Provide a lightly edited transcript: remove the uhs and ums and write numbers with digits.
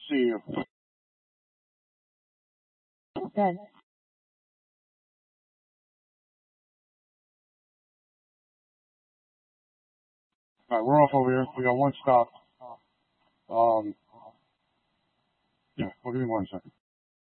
See you. Good. All right, we're off over here. We got one stop. Yeah, well, give me 1 second.